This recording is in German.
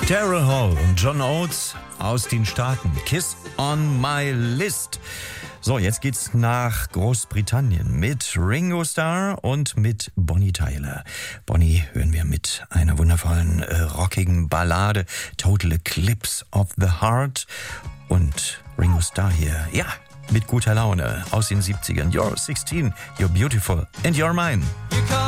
Daryl Hall und John Oates aus den Staaten. Kiss on my list. So, jetzt geht's nach Großbritannien mit Ringo Starr und mit Bonnie Tyler. Bonnie hören wir mit einer wundervollen, rockigen Ballade, Total Eclipse of the Heart. Und Ringo Starr hier, ja, mit guter Laune aus den 70ern. You're 16, you're beautiful and you're mine.